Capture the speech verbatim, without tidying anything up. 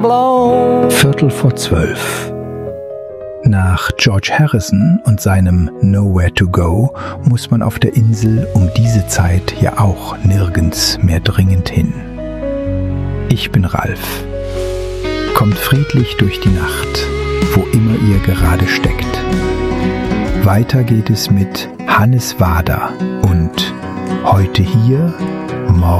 Viertel vor zwölf. Nach George Harrison und seinem Nowhere to Go muss man auf der Insel um diese Zeit ja auch nirgends mehr dringend hin. Ich bin Ralf. Kommt friedlich durch die Nacht, wo immer ihr gerade steckt. Weiter geht es mit Hannes Wader und Heute hier, morgen